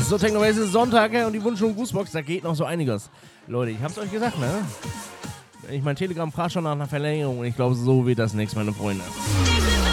So, Techno-Base ist Sonntag und die Wunsch- und Grußbox, da geht noch so einiges. Leute, ich hab's euch gesagt, ne? Ich mein Telegram fragt schon nach einer Verlängerung und ich glaube, so wird das nichts, meine Freunde.